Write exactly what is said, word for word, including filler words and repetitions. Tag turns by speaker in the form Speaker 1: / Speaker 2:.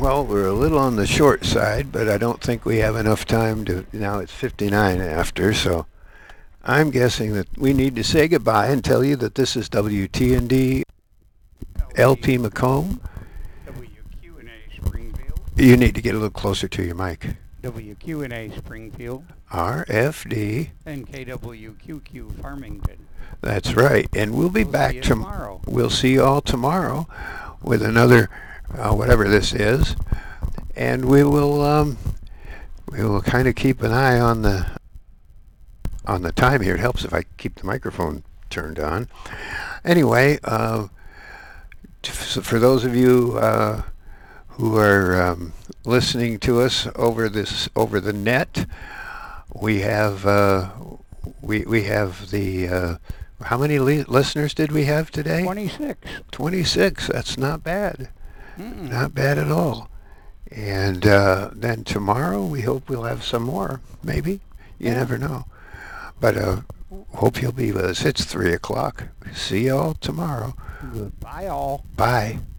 Speaker 1: Well, we're a little on the short side, but I don't think we have enough time to. Now it's fifty-nine after, so I'm guessing that we need to say goodbye and tell you that this is W T N D L P Macomb.
Speaker 2: W Q N A Springfield.
Speaker 1: You need to get a little closer to your mic.
Speaker 2: W Q N A Springfield.
Speaker 1: R F D.
Speaker 2: And K W Q Q Farmington.
Speaker 1: That's right, and we'll be
Speaker 2: We'll
Speaker 1: back
Speaker 2: see you
Speaker 1: tom-
Speaker 2: tomorrow.
Speaker 1: We'll see you all tomorrow with another, uh, whatever this is, and we will um, we will kind of keep an eye on the on the time here. It helps if I keep the microphone turned on. Anyway, uh, t- for those of you uh, who are um, listening to us over this over the net, we have uh, we we have the. Uh, How many li- listeners did we have today?
Speaker 2: twenty-six.
Speaker 1: twenty-six. That's not bad.
Speaker 2: Mm-mm.
Speaker 1: Not bad at all. And uh, then tomorrow we hope we'll have some more. Maybe. You
Speaker 2: Yeah.
Speaker 1: never know. But uh, hope you'll be with us. It's three o'clock. See you all tomorrow.
Speaker 2: Goodbye all.
Speaker 1: Bye.